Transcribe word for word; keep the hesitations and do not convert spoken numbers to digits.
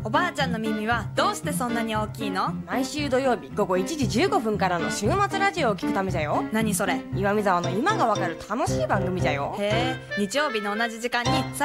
おばあちゃんの耳はどうしてそんなに大きいの？ 毎週土曜日午後いちじじゅうごふんからの週末ラジオを聞くためじゃよ。 何それ？ 岩見沢の今がわかる楽しい番組じゃよ。 へえ、日曜日の同じ時間に